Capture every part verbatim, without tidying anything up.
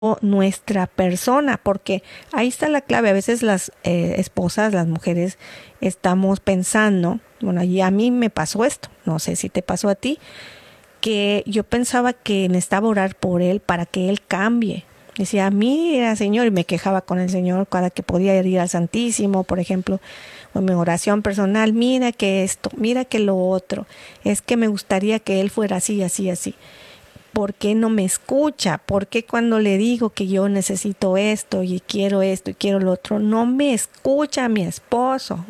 nuestra persona, porque ahí está la clave. A veces las eh, esposas, las mujeres, estamos pensando, bueno, y a mí me pasó esto, no sé si te pasó a ti, que yo pensaba que necesitaba orar por él para que él cambie. Decía, mira, Señor, y me quejaba con el Señor cada que podía ir al Santísimo, por ejemplo, o en mi oración personal, mira que esto, mira que lo otro, es que me gustaría que él fuera así, así, así. ¿Por qué no me escucha? ¿Por qué cuando le digo que yo necesito esto y quiero esto y quiero lo otro, no me escucha mi esposo?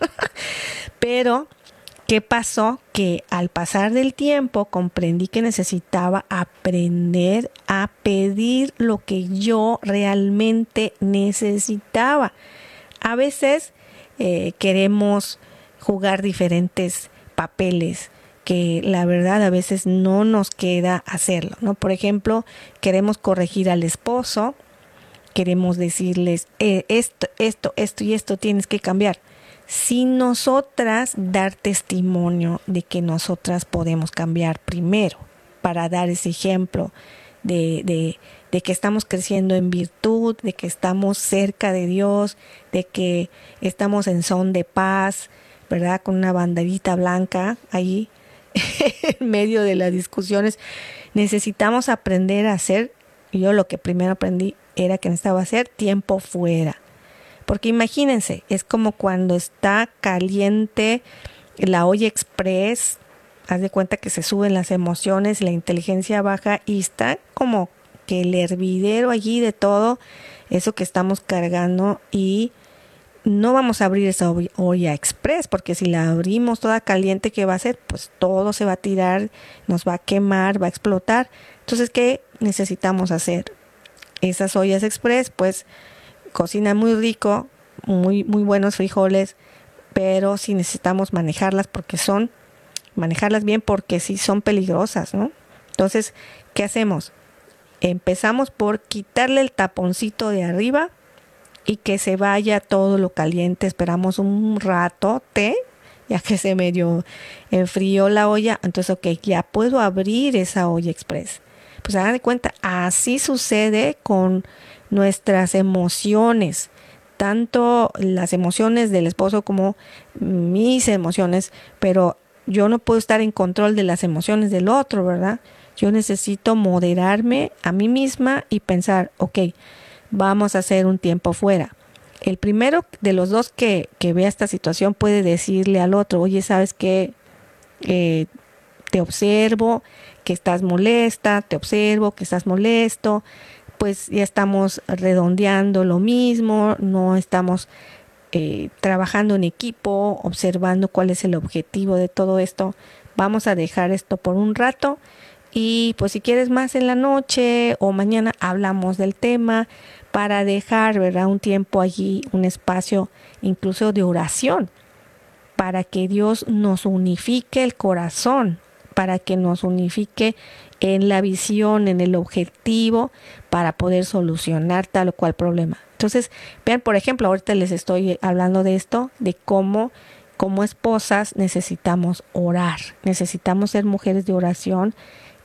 Pero, ¿qué pasó? Que al pasar del tiempo comprendí que necesitaba aprender a pedir lo que yo realmente necesitaba. A veces eh, queremos jugar diferentes papeles que la verdad a veces no nos queda hacerlo, ¿no? Por ejemplo, queremos corregir al esposo, queremos decirles eh, esto, esto, esto y esto tienes que cambiar. Sin nosotras dar testimonio de que nosotras podemos cambiar primero, para dar ese ejemplo de, de, de que estamos creciendo en virtud, de que estamos cerca de Dios, de que estamos en son de paz, ¿verdad? Con una banderita blanca ahí en medio de las discusiones. Necesitamos aprender a hacer, yo lo que primero aprendí era que necesitaba hacer tiempo fuera. Porque imagínense, es como cuando está caliente la olla express, haz de cuenta que se suben las emociones, la inteligencia baja y está como que el hervidero allí de todo eso que estamos cargando y no vamos a abrir esa olla express, porque si la abrimos toda caliente, ¿qué va a hacer? Pues todo se va a tirar, nos va a quemar, va a explotar. Entonces, ¿qué necesitamos hacer? Esas ollas express, pues, cocinan muy rico, muy, muy buenos frijoles, pero sí necesitamos manejarlas porque son, manejarlas bien porque sí son peligrosas, ¿no? Entonces, ¿qué hacemos? Empezamos por quitarle el taponcito de arriba y que se vaya todo lo caliente. Esperamos un ratote, ya que se medio enfrió la olla. Entonces, ok, ya puedo abrir esa olla express. Pues hagan de cuenta, así sucede con nuestras emociones, tanto las emociones del esposo como mis emociones, pero yo no puedo estar en control de las emociones del otro, ¿verdad? Yo necesito moderarme a mí misma y pensar, ok, vamos a hacer un tiempo fuera. El primero de los dos que, que vea esta situación puede decirle al otro, oye, ¿sabes qué? Eh, te observo que estás molesta, te observo que estás molesto, pues ya estamos redondeando lo mismo, no estamos eh, trabajando en equipo, observando cuál es el objetivo de todo esto. Vamos a dejar esto por un rato y pues si quieres más en la noche o mañana hablamos del tema, para dejar, ¿verdad?, un tiempo allí, un espacio incluso de oración, para que Dios nos unifique el corazón, para que nos unifique en la visión, en el objetivo, para poder solucionar tal o cual problema. Entonces, vean, por ejemplo, ahorita les estoy hablando de esto, de cómo como esposas necesitamos orar, necesitamos ser mujeres de oración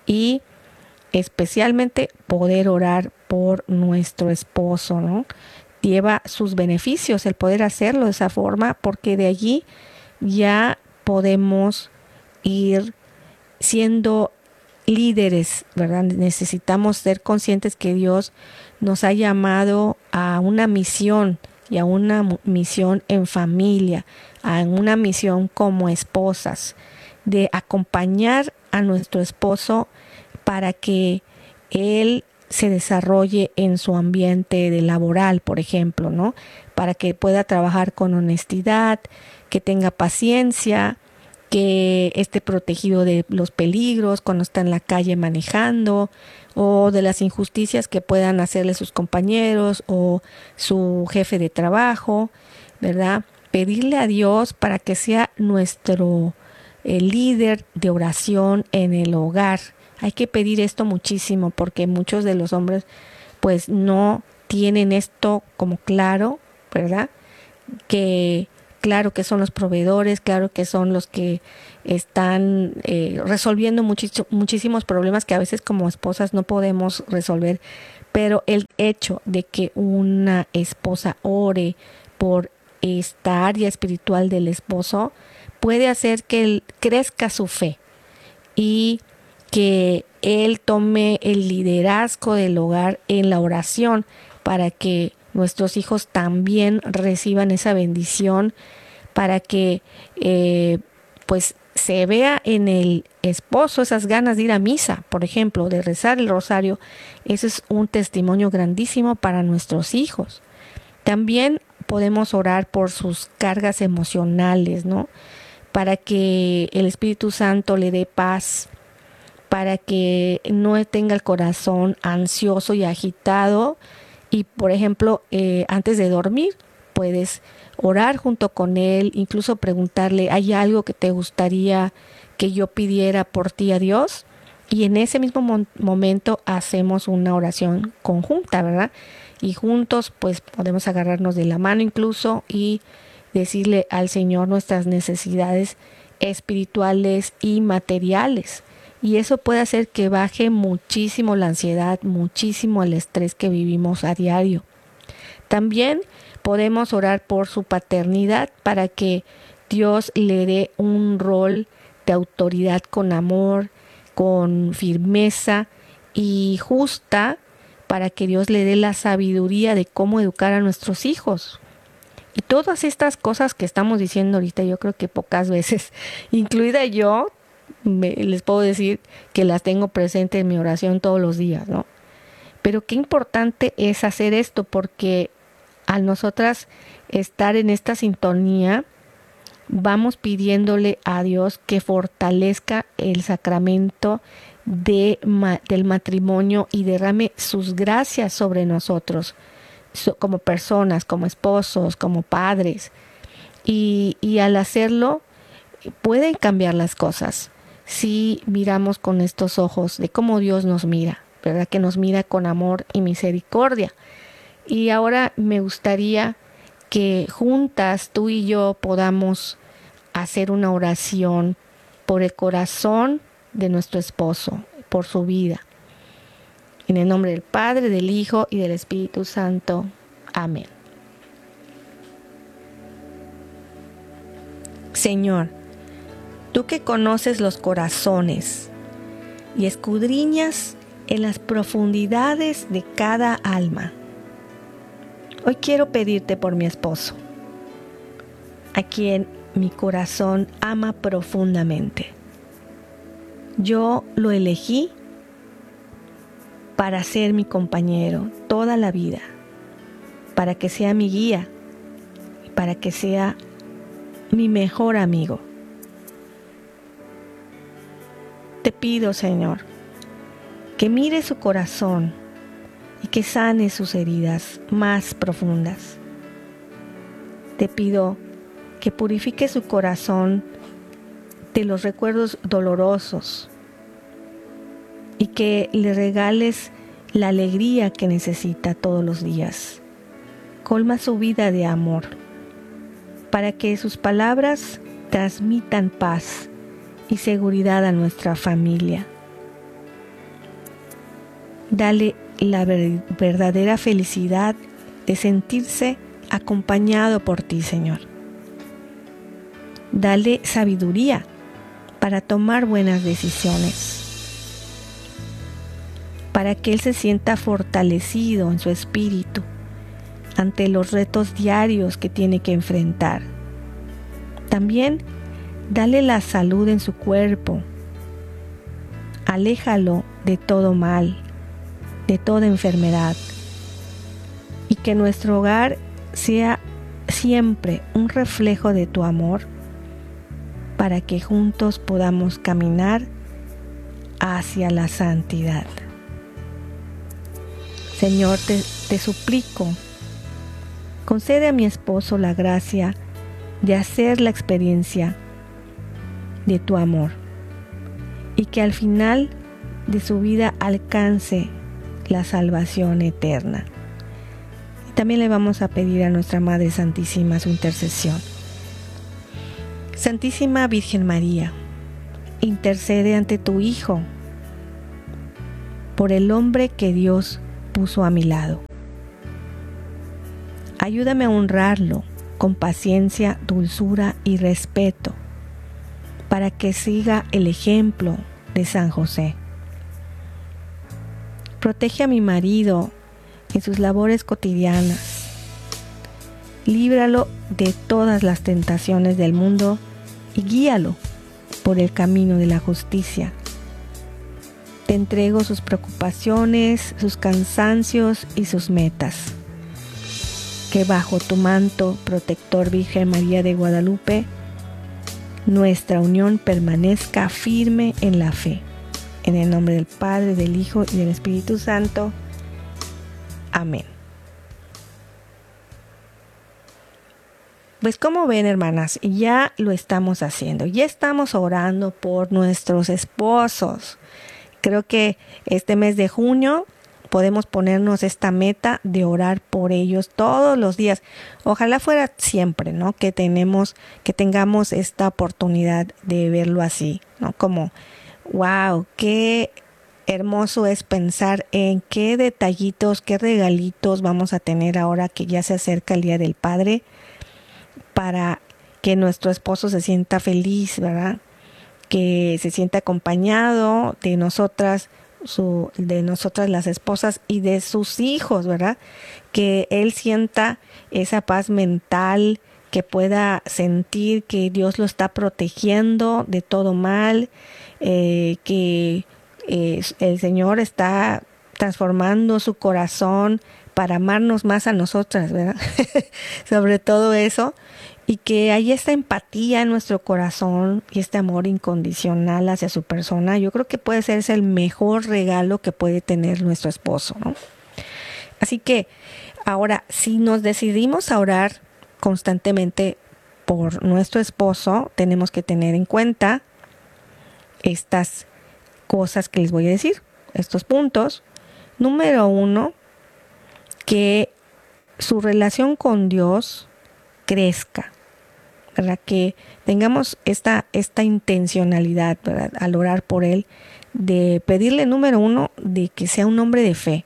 y especialmente poder orar por nuestro esposo, ¿no? Lleva sus beneficios el poder hacerlo de esa forma, porque de allí ya podemos ir siendo líderes, ¿verdad? Necesitamos ser conscientes que Dios nos ha llamado a una misión y a una misión en familia, a una misión como esposas, de acompañar a nuestro esposo para que él se desarrolle en su ambiente de laboral, por ejemplo, ¿no? Para que pueda trabajar con honestidad, que tenga paciencia, que esté protegido de los peligros cuando está en la calle manejando o de las injusticias que puedan hacerle sus compañeros o su jefe de trabajo, ¿verdad? Pedirle a Dios para que sea nuestro eh, líder de oración en el hogar. Hay que pedir esto muchísimo porque muchos de los hombres pues no tienen esto como claro, ¿verdad? Que claro que son los proveedores, claro que son los que están eh, resolviendo muchis- muchísimos problemas que a veces como esposas no podemos resolver, Pero el hecho de que una esposa ore por esta área espiritual del esposo puede hacer que él crezca su fe y que él tome el liderazgo del hogar en la oración para que nuestros hijos también reciban esa bendición, para que eh, pues se vea en el esposo esas ganas de ir a misa, por ejemplo, de rezar el rosario. Eso es un testimonio grandísimo para nuestros hijos. También podemos orar por sus cargas emocionales, ¿no? Para que el Espíritu Santo le dé paz, para que no tenga el corazón ansioso y agitado. Y, por ejemplo, eh, antes de dormir, puedes orar junto con él, incluso preguntarle, ¿hay algo que te gustaría que yo pidiera por ti a Dios? Y en ese mismo mo- momento hacemos una oración conjunta, ¿verdad? Y juntos pues podemos agarrarnos de la mano incluso y decirle al Señor nuestras necesidades espirituales y materiales. Y eso puede hacer que baje muchísimo la ansiedad, muchísimo el estrés que vivimos a diario. También podemos orar por su paternidad para que Dios le dé un rol de autoridad con amor, con firmeza y justa, para que Dios le dé la sabiduría de cómo educar a nuestros hijos. Y todas estas cosas que estamos diciendo ahorita, yo creo que pocas veces, incluida yo, me, les puedo decir que las tengo presentes en mi oración todos los días, ¿no? Pero qué importante es hacer esto, porque al nosotras estar en esta sintonía, vamos pidiéndole a Dios que fortalezca el sacramento de, del matrimonio y derrame sus gracias sobre nosotros, so, como personas, como esposos, como padres. Y, y al hacerlo, pueden cambiar las cosas si miramos con estos ojos de cómo Dios nos mira, ¿verdad? Que nos mira con amor y misericordia. Y ahora me gustaría que juntas tú y yo podamos hacer una oración por el corazón de nuestro esposo, por su vida. En el nombre del Padre, del Hijo y del Espíritu Santo. Amén. Señor, tú que conoces los corazones y escudriñas en las profundidades de cada alma, hoy quiero pedirte por mi esposo, a quien mi corazón ama profundamente. Yo lo elegí para ser mi compañero toda la vida, para que sea mi guía y para que sea mi mejor amigo. Te pido, Señor, que mire su corazón y que sane sus heridas más profundas. Te pido que purifique su corazón de los recuerdos dolorosos y que le regales la alegría que necesita todos los días. Colma su vida de amor para que sus palabras transmitan paz y seguridad a nuestra familia. Dale la ver- verdadera felicidad de sentirse acompañado por ti, Señor. Dale sabiduría para tomar buenas decisiones, para que Él se sienta fortalecido en su espíritu ante los retos diarios que tiene que enfrentar. También dale la salud en su cuerpo, aléjalo de todo mal, de toda enfermedad, y que nuestro hogar sea siempre un reflejo de tu amor, para que juntos podamos caminar hacia la santidad. Señor, te, te suplico, concede a mi esposo la gracia de hacer la experiencia de tu amor y que al final de su vida alcance la salvación eterna. Y también le vamos a pedir a nuestra Madre Santísima su intercesión. Santísima Virgen María, intercede ante tu Hijo por el hombre que Dios puso a mi lado. Ayúdame a honrarlo con paciencia, dulzura y respeto, para que siga el ejemplo de San José. Protege a mi marido en sus labores cotidianas. Líbralo de todas las tentaciones del mundo y guíalo por el camino de la justicia. Te entrego sus preocupaciones, sus cansancios y sus metas. Que bajo tu manto protector, Virgen María de Guadalupe, nuestra unión permanezca firme en la fe. En el nombre del Padre, del Hijo y del Espíritu Santo. Amén. Pues como ven, hermanas, ya lo estamos haciendo. Ya estamos orando por nuestros esposos. Creo que este mes de junio podemos ponernos esta meta de orar por ellos todos los días. Ojalá fuera siempre, ¿no? Que tenemos, que tengamos esta oportunidad de verlo así, ¿no? Como, wow, qué hermoso es pensar en qué detallitos, qué regalitos vamos a tener ahora que ya se acerca el Día del Padre, para que nuestro esposo se sienta feliz, ¿verdad? Que se sienta acompañado de nosotras, su, de nosotras las esposas y de sus hijos, ¿verdad? Que él sienta esa paz mental, que pueda sentir que Dios lo está protegiendo de todo mal, eh, que eh, el Señor está transformando su corazón para amarnos más a nosotras, ¿verdad? Sobre todo eso. Y que haya esta empatía en nuestro corazón y este amor incondicional hacia su persona. Yo creo que puede ser ese el mejor regalo que puede tener nuestro esposo, ¿no? Así que ahora, si nos decidimos a orar constantemente por nuestro esposo, tenemos que tener en cuenta estas cosas que les voy a decir, estos puntos. Número uno, que su relación con Dios crezca, ¿verdad? Que tengamos esta, esta intencionalidad, ¿verdad? Al orar por él, de pedirle, número uno, de que sea un hombre de fe.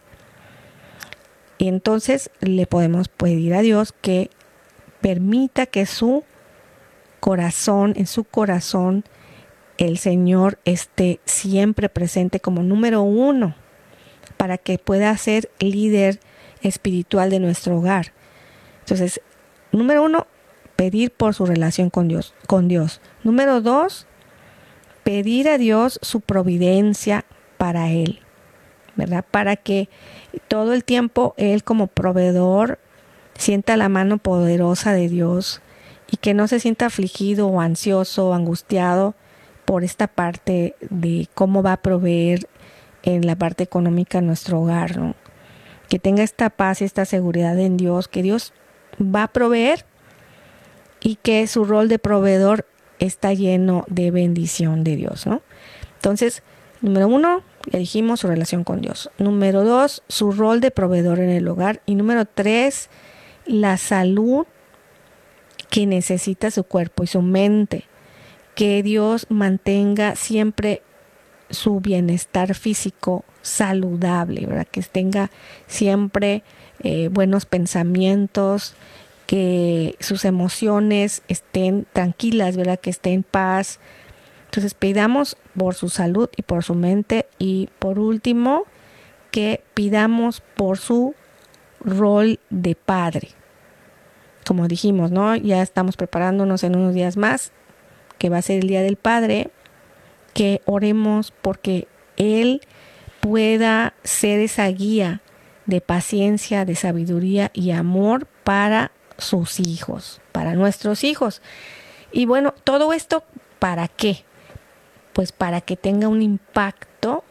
Y entonces le podemos pedir a Dios que permita que su corazón, en su corazón, el Señor esté siempre presente como número uno, para que pueda ser líder espiritual de nuestro hogar. Entonces, número uno, pedir por su relación con Dios, con Dios. Número dos, pedir a Dios su providencia para él, ¿verdad? Para que todo el tiempo él como proveedor sienta la mano poderosa de Dios y que no se sienta afligido o ansioso o angustiado por esta parte de cómo va a proveer en la parte económica en nuestro hogar, ¿no? Que tenga esta paz y esta seguridad en Dios, que Dios va a proveer y que su rol de proveedor está lleno de bendición de Dios, ¿no? Entonces, número uno, ya dijimos su relación con Dios. Número dos, su rol de proveedor en el hogar. Y número tres, la salud que necesita su cuerpo y su mente. Que Dios mantenga siempre su bienestar físico saludable, ¿verdad? Que tenga siempre eh, buenos pensamientos, que sus emociones estén tranquilas, ¿verdad? Que esté en paz. Entonces pidamos por su salud y por su mente. Y por último, que pidamos por su rol de padre. Como dijimos, ¿no? Ya estamos preparándonos en unos días más, que va a ser el Día del Padre, que oremos porque Él pueda ser esa guía de paciencia, de sabiduría y amor para sus hijos, para nuestros hijos. Y bueno, todo esto, ¿para qué? Pues para que tenga un impacto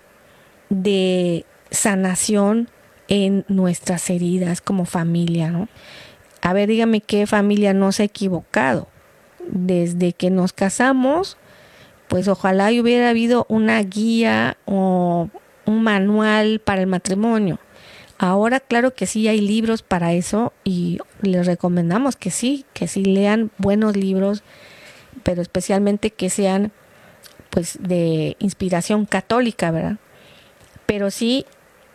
de sanación en nuestras heridas como familia, ¿no? A ver, dígame qué familia no se ha equivocado. Desde que nos casamos, pues ojalá hubiera habido una guía o un manual para el matrimonio. Ahora, claro que sí hay libros para eso y les recomendamos que sí, que sí lean buenos libros, pero especialmente que sean pues de inspiración católica, ¿verdad? Pero sí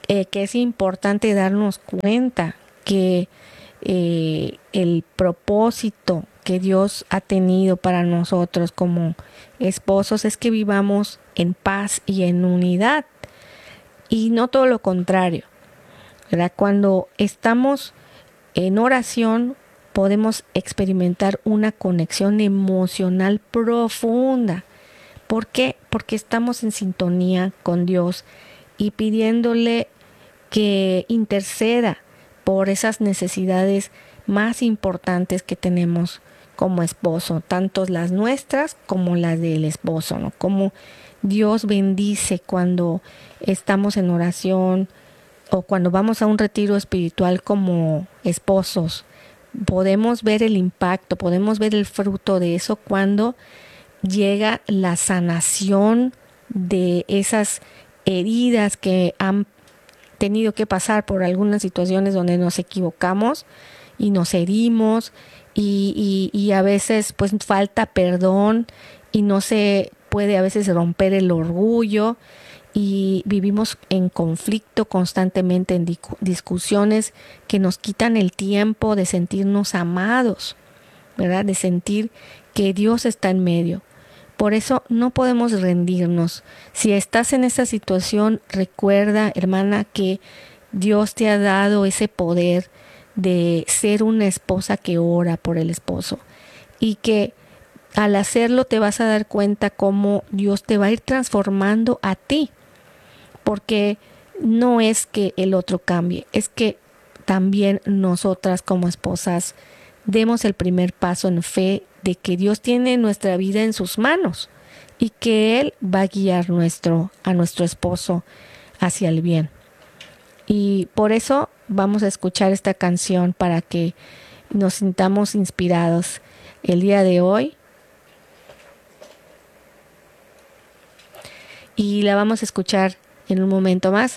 eh, que es importante darnos cuenta que eh, el propósito que Dios ha tenido para nosotros como esposos es que vivamos en paz y en unidad, y no todo lo contrario, ¿verdad? Cuando estamos en oración podemos experimentar una conexión emocional profunda. ¿Por qué? Porque estamos en sintonía con Dios y pidiéndole que interceda por esas necesidades más importantes que tenemos como esposo, tanto las nuestras como las del esposo, ¿no? Como Dios bendice cuando estamos en oración o cuando vamos a un retiro espiritual como esposos. Podemos ver el impacto, podemos ver el fruto de eso cuando llega la sanación de esas heridas que han tenido que pasar por algunas situaciones donde nos equivocamos y nos herimos y, y, y a veces pues falta perdón y no se puede a veces romper el orgullo y vivimos en conflicto constantemente, en discusiones que nos quitan el tiempo de sentirnos amados, ¿verdad? De sentir que Dios está en medio. Por eso no podemos rendirnos. Si estás en esa situación, recuerda, hermana, que Dios te ha dado ese poder de ser una esposa que ora por el esposo y que al hacerlo te vas a dar cuenta cómo Dios te va a ir transformando a ti, porque no es que el otro cambie, es que también nosotras como esposas demos el primer paso en fe de que Dios tiene nuestra vida en sus manos y que Él va a guiar nuestro, a nuestro esposo hacia el bien. Y por eso vamos a escuchar esta canción para que nos sintamos inspirados el día de hoy. Y la vamos a escuchar en un momento más.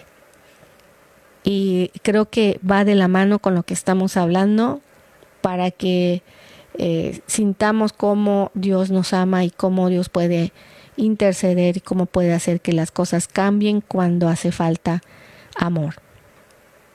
Y creo que va de la mano con lo que estamos hablando para que eh, sintamos cómo Dios nos ama y cómo Dios puede interceder y cómo puede hacer que las cosas cambien cuando hace falta amor.